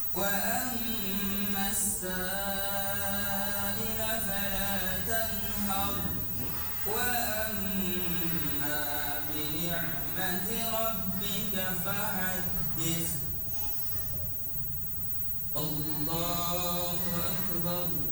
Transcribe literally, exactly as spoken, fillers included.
وأما السائل فلا تنهر وأما بنعمة ربك فحدث. الله أكبر.